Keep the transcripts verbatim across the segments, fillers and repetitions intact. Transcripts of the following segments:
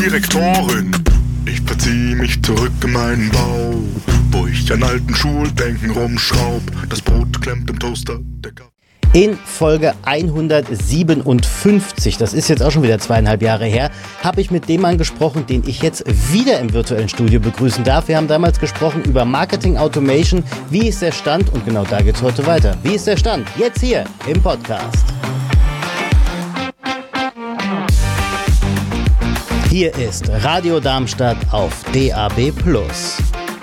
Direktorin. Ich verzieh mich zurück in meinen Bau, wo ich an alten Schulbänken rumschraub. Das Brot klemmt im Toaster, der Kaffee. In Folge hundertsiebenundfünfzig, das ist jetzt auch schon wieder zweieinhalb Jahre her, habe ich mit dem Mann gesprochen, den ich jetzt wieder im virtuellen Studio begrüßen darf. Wir haben damals gesprochen über Marketing Automation. Wie ist der Stand? Und genau da geht's heute weiter. Wie ist der Stand? Jetzt hier im Podcast. Hier ist Radio Darmstadt auf D A B plus.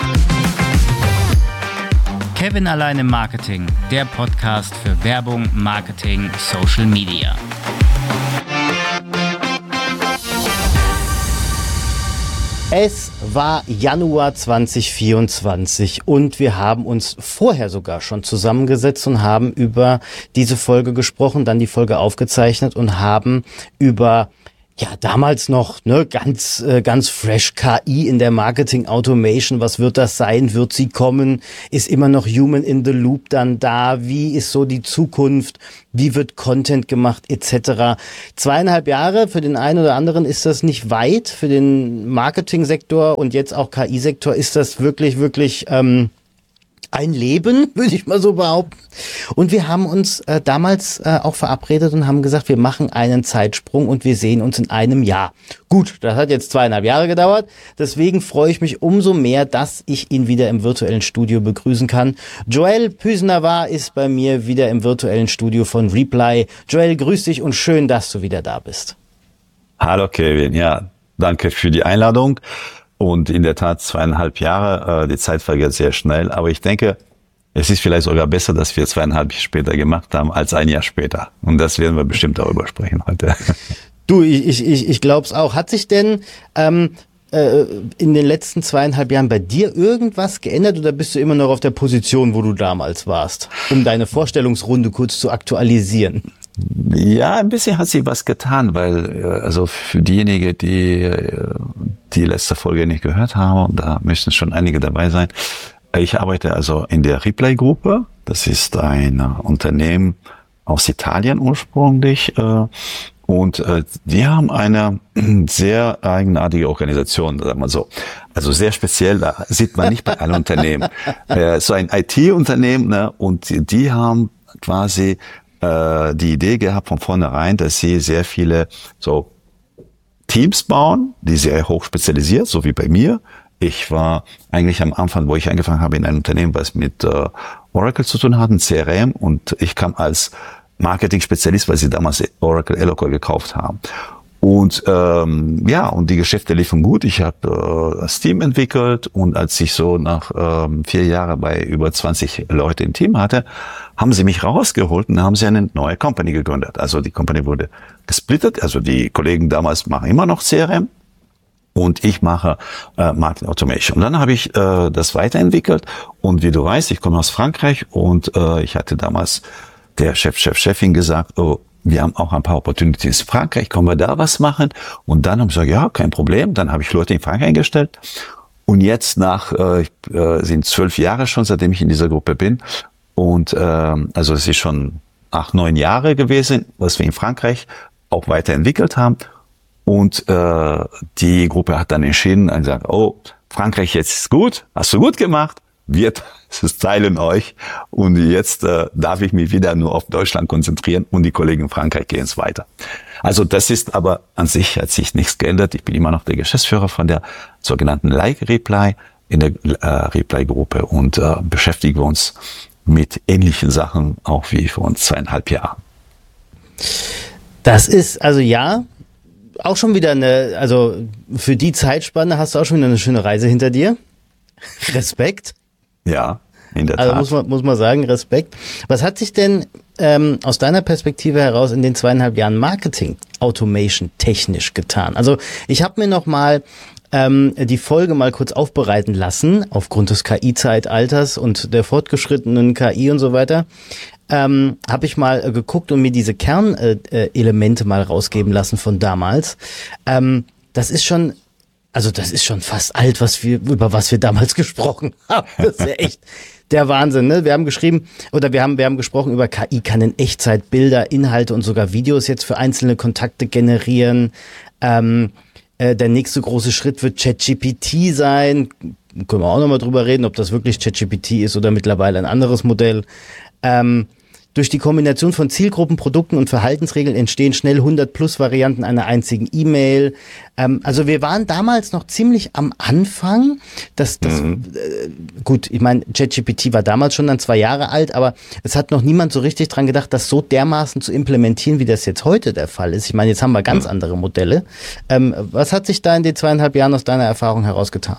Kevin allein im Marketing, der Podcast für Werbung, Marketing, Social Media. Es war Januar zwanzig vierundzwanzig und wir haben uns vorher sogar schon zusammengesetzt und haben über diese Folge gesprochen, dann die Folge aufgezeichnet und haben über ja, damals noch, ne, ganz, äh, ganz fresh K I in der Marketing Automation. Was wird das sein? Wird sie kommen? Ist immer noch Human in the Loop dann da? Wie ist so die Zukunft? Wie wird Content gemacht? Etc. Zweieinhalb Jahre, für den einen oder anderen ist das nicht weit. Für den Marketing-Sektor und jetzt auch K I-Sektor ist das wirklich, wirklich, ähm, ein Leben, würde ich mal so behaupten. Und wir haben uns äh, damals äh, auch verabredet und haben gesagt, wir machen einen Zeitsprung und wir sehen uns in einem Jahr. Gut, das hat jetzt zweieinhalb Jahre gedauert. Deswegen freue ich mich umso mehr, dass ich ihn wieder im virtuellen Studio begrüßen kann. Joel Püsenaar ist bei mir wieder im virtuellen Studio von Reply. Joel, grüß dich und schön, dass du wieder da bist. Hallo Kevin, ja, danke für die Einladung. Und in der Tat zweieinhalb Jahre, äh, die Zeit vergeht sehr schnell. Aber ich denke, es ist vielleicht sogar besser, dass wir zweieinhalb Jahre später gemacht haben, als ein Jahr später. Und das werden wir bestimmt darüber sprechen heute. Du, ich, ich, ich glaube es auch. Hat sich denn ähm, äh, in den letzten zweieinhalb Jahren bei dir irgendwas geändert oder bist du immer noch auf der Position, wo du damals warst, um deine Vorstellungsrunde kurz zu aktualisieren? Ja, ein bisschen hat sich was getan, weil also für diejenigen, die die letzte Folge nicht gehört haben, da müssen schon einige dabei sein. Ich arbeite also in der Reply-Gruppe. Das ist ein Unternehmen aus Italien ursprünglich. Und die haben eine sehr eigenartige Organisation, sagen wir so. Also sehr speziell, da sieht man nicht bei allen Unternehmen. So ein I T-Unternehmen, ne? Und die haben quasi die Idee gehabt von vornherein, dass sie sehr viele so Teams bauen, die sehr hoch spezialisiert, so wie bei mir. Ich war eigentlich am Anfang, wo ich angefangen habe, in einem Unternehmen, was mit äh, Oracle zu tun hat, ein C R M, und ich kam als Marketing-Spezialist, weil sie damals Oracle Eloqua gekauft haben. Und ähm, ja, und die Geschäfte liefen gut. Ich habe äh, das Team entwickelt, und als ich so nach ähm, vier Jahren bei über zwanzig Leute im Team hatte, haben sie mich rausgeholt und haben sie eine neue Company gegründet. Also die Company wurde gesplittet. Also die Kollegen damals machen immer noch C R M und ich mache äh, Marketing Automation. Und dann habe ich äh, das weiterentwickelt, und wie du weißt, ich komme aus Frankreich, und äh, ich hatte damals der Chef, Chef, Chefin gesagt, oh, wir haben auch ein paar Opportunities in Frankreich, können wir da was machen? Und dann haben sie gesagt, ja, kein Problem. Dann habe ich Leute in Frankreich eingestellt. Und jetzt nach, äh, äh, sind zwölf Jahre schon, seitdem ich in dieser Gruppe bin. Und äh, also es ist schon acht, neun Jahre gewesen, was wir in Frankreich auch weiterentwickelt haben. Und äh, die Gruppe hat dann entschieden und gesagt, oh, Frankreich jetzt ist gut, hast du gut gemacht. Wir teilen euch, und jetzt äh, darf ich mich wieder nur auf Deutschland konzentrieren, und die Kollegen in Frankreich gehen es weiter. Also das ist aber an sich, hat sich nichts geändert. Ich bin immer noch der Geschäftsführer von der sogenannten Like Reply in der äh, Reply-Gruppe, und äh, beschäftigen wir uns mit ähnlichen Sachen auch wie vor uns zweieinhalb Jahren. Das ist, also ja, auch schon wieder eine, also für die Zeitspanne hast du auch schon wieder eine schöne Reise hinter dir. Respekt. Ja, in der also Tat. muss man, muss man sagen, Respekt. Was hat sich denn ähm, aus deiner Perspektive heraus in den zweieinhalb Jahren Marketing Automation technisch getan? Also ich habe mir noch mal ähm, die Folge mal kurz aufbereiten lassen, aufgrund des K I-Zeitalters und der fortgeschrittenen K I und so weiter. Ähm, habe ich mal äh, geguckt und mir diese Kernelemente äh, mal rausgeben lassen von damals. Ähm, das ist schon Also das ist schon fast alt, was wir, über was wir damals gesprochen haben. Das ist ja echt der Wahnsinn, ne? Wir haben geschrieben, oder wir haben, wir haben gesprochen über K I kann in Echtzeit Bilder, Inhalte und sogar Videos jetzt für einzelne Kontakte generieren. Ähm, Äh, der nächste große Schritt wird ChatGPT sein. Können wir auch nochmal drüber reden, ob das wirklich ChatGPT ist oder mittlerweile ein anderes Modell. Ähm, Durch die Kombination von Zielgruppen, Produkten und Verhaltensregeln entstehen schnell hundert plus Varianten einer einzigen E-Mail. Ähm, also wir waren damals noch ziemlich am Anfang. Das, das mhm. äh, gut, ich meine, ChatGPT war damals schon dann zwei Jahre alt, aber es hat noch niemand so richtig dran gedacht, das so dermaßen zu implementieren, wie das jetzt heute der Fall ist. Ich meine, jetzt haben wir ganz mhm. andere Modelle. Ähm, was hat sich da in den zweieinhalb Jahren aus deiner Erfahrung herausgetan?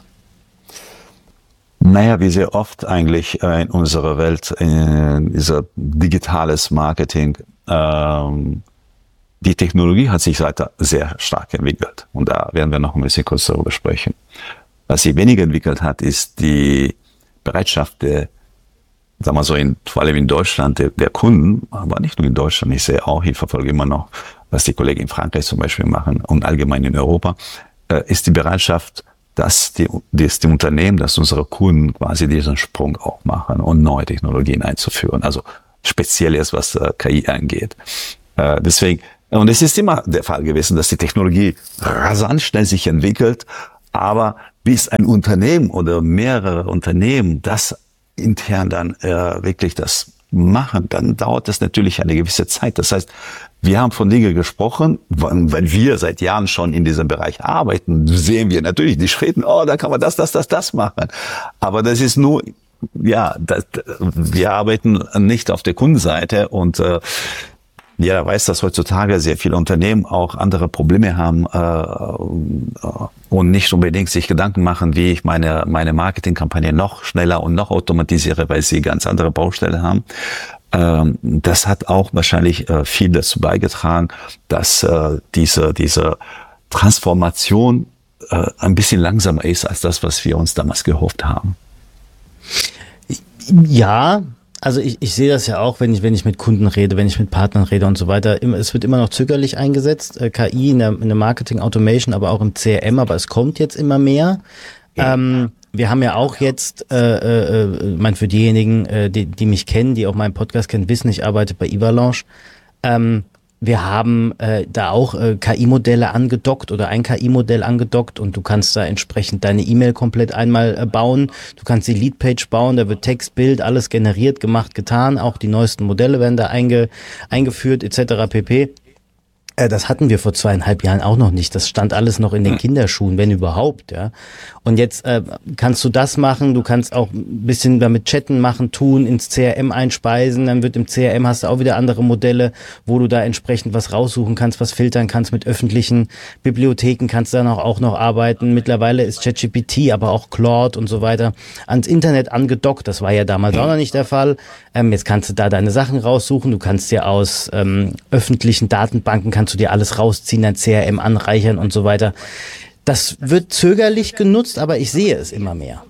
Naja, wie sehr oft eigentlich äh, in unserer Welt, in dieser digitales Marketing, ähm, die Technologie hat sich seither sehr stark entwickelt. Und da werden wir noch ein bisschen kurz darüber sprechen. Was sie weniger entwickelt hat, ist die Bereitschaft der, sagen wir so, in, vor allem in Deutschland, der, der Kunden, aber nicht nur in Deutschland, ich sehe auch, ich verfolge immer noch, was die Kollegen in Frankreich zum Beispiel machen und allgemein in Europa, äh, ist die Bereitschaft, dass die, dass die Unternehmen, dass unsere Kunden quasi diesen Sprung auch machen und neue Technologien einzuführen. Also speziell erst was äh, K I angeht. Äh, deswegen, und es ist immer der Fall gewesen, dass die Technologie rasant schnell sich entwickelt, aber bis ein Unternehmen oder mehrere Unternehmen das intern dann äh, wirklich das machen, dann dauert das natürlich eine gewisse Zeit. Das heißt, wir haben von Dingen gesprochen, weil wir seit Jahren schon in diesem Bereich arbeiten, sehen wir natürlich die Schritte, oh, da kann man das, das, das, das machen. Aber das ist nur, ja, das, wir arbeiten nicht auf der Kundenseite und äh, jeder weiß, dass heutzutage sehr viele Unternehmen auch andere Probleme haben äh, und nicht unbedingt sich Gedanken machen, wie ich meine meine Marketingkampagne noch schneller und noch automatisiere, weil sie ganz andere Baustellen haben. Ähm, das hat auch wahrscheinlich äh, viel dazu beigetragen, dass äh, diese diese Transformation äh, ein bisschen langsamer ist als das, was wir uns damals gehofft haben. Ja. Also ich, ich sehe das ja auch, wenn ich wenn ich mit Kunden rede, wenn ich mit Partnern rede und so weiter. Es wird immer noch zögerlich eingesetzt, äh, K I in der, in der Marketing Automation, aber auch im C R M, aber es kommt jetzt immer mehr. Ja. Ähm, wir haben ja auch jetzt, äh, äh, ich meine, für diejenigen, äh, die, die mich kennen, die auch meinen Podcast kennen, wissen, ich arbeite bei Evalanche. Ähm, Wir haben äh, da auch äh, K I-Modelle angedockt oder ein K I-Modell angedockt und du kannst da entsprechend deine E-Mail komplett einmal äh, bauen. Du kannst die Leadpage bauen, da wird Text, Bild, alles generiert, gemacht, getan. Auch die neuesten Modelle werden da einge, eingeführt et cetera pp. Äh, das hatten wir vor zweieinhalb Jahren auch noch nicht. Das stand alles noch in den Kinderschuhen, wenn überhaupt. Ja. Und jetzt äh, kannst du das machen, du kannst auch ein bisschen damit chatten machen, tun, ins C R M einspeisen, dann wird im C R M hast du auch wieder andere Modelle, wo du da entsprechend was raussuchen kannst, was filtern kannst mit öffentlichen Bibliotheken, kannst dann auch, auch noch arbeiten. Mittlerweile ist ChatGPT, aber auch Claude und so weiter ans Internet angedockt, das war ja damals auch noch nicht der Fall. Ähm, jetzt kannst du da deine Sachen raussuchen, du kannst dir aus ähm, öffentlichen Datenbanken, kannst du dir alles rausziehen, dein C R M anreichern und so weiter. Das wird zögerlich genutzt, aber ich sehe es immer mehr.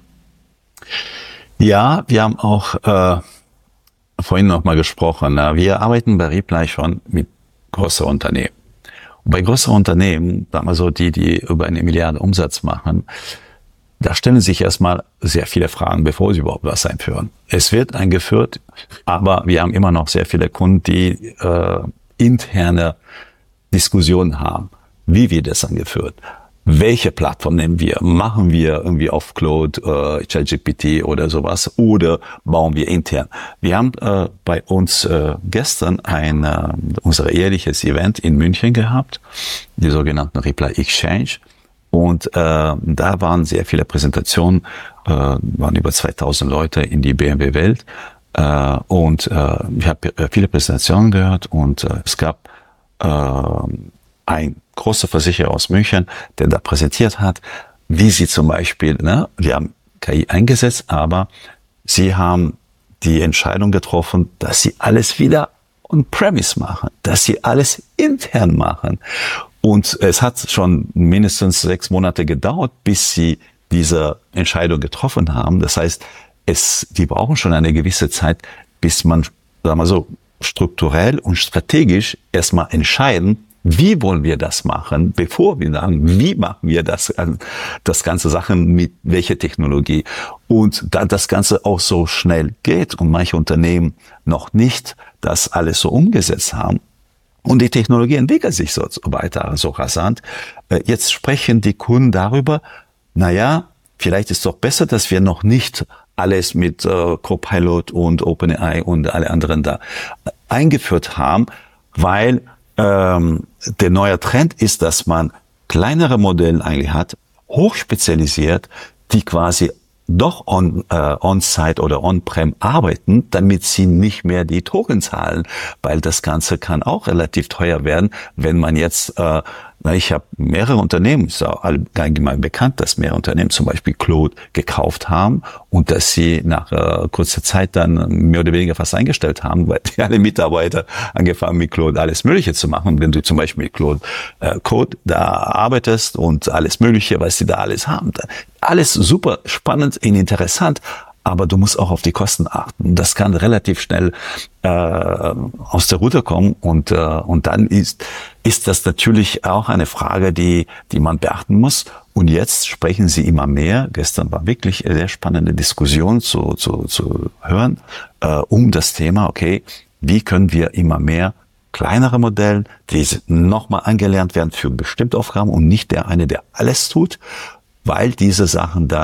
Ja, wir haben auch äh, vorhin noch mal gesprochen. Na, wir arbeiten bei Reply schon mit größeren Unternehmen. Und bei größeren Unternehmen, sagen wir so, die, die über eine Milliarde Umsatz machen, da stellen sich erstmal sehr viele Fragen, bevor sie überhaupt was einführen. Es wird eingeführt, aber wir haben immer noch sehr viele Kunden, die äh, interne Diskussionen haben. Wie wird das angeführt? Welche Plattform nehmen wir? Machen wir irgendwie auf Claude, äh, ChatGPT oder sowas oder bauen wir intern? Wir haben äh, bei uns äh, gestern ein äh, unser jährliches Event in München gehabt, die sogenannten Reply Exchange. Und äh, da waren sehr viele Präsentationen, äh, waren über zweitausend Leute in die B M W-Welt. Äh, und äh, ich habe viele Präsentationen gehört und äh, es gab äh, ein großer Versicherer aus München, der da präsentiert hat, wie sie zum Beispiel, ne, wir haben K I eingesetzt, aber sie haben die Entscheidung getroffen, dass sie alles wieder on-premise machen, dass sie alles intern machen. Und es hat schon mindestens sechs Monate gedauert, bis sie diese Entscheidung getroffen haben. Das heißt, es, die brauchen schon eine gewisse Zeit, bis man, sagen wir so, strukturell und strategisch erstmal entscheiden, wie wollen wir das machen, bevor wir sagen, wie machen wir das, das ganze Sachen mit welcher Technologie. Und da das Ganze auch so schnell geht und manche Unternehmen noch nicht das alles so umgesetzt haben, Und die Technologie entwickelt sich so weiter, so rasant. Jetzt sprechen die Kunden darüber, naja, vielleicht ist es doch besser, dass wir noch nicht alles mit äh, Copilot und OpenAI und alle anderen da eingeführt haben, weil ähm, der neue Trend ist, dass man kleinere Modelle eigentlich hat, hochspezialisiert, die quasi doch on, äh, on-site oder on-prem arbeiten, damit sie nicht mehr die Token zahlen, weil das Ganze kann auch relativ teuer werden, wenn man jetzt, äh, na, ich habe mehrere Unternehmen, ist auch allgemein bekannt, dass mehrere Unternehmen zum Beispiel Claude gekauft haben und dass sie nach äh, kurzer Zeit dann mehr oder weniger fast eingestellt haben, weil die alle Mitarbeiter angefangen mit Claude alles Mögliche zu machen. Und wenn du zum Beispiel mit Claude äh, Code da arbeitest und alles Mögliche, was sie da alles haben, dann alles super spannend und interessant, aber du musst auch auf die Kosten achten. Das kann relativ schnell äh, aus der Route kommen und äh, und dann ist ist das natürlich auch eine Frage, die die man beachten muss. Und jetzt sprechen sie immer mehr. Gestern war wirklich eine sehr spannende Diskussion zu zu zu hören äh, um das Thema. Okay, wie können wir immer mehr kleinere Modelle, die nochmal angelernt werden für bestimmte Aufgaben und nicht der eine, der alles tut, weil diese Sachen dann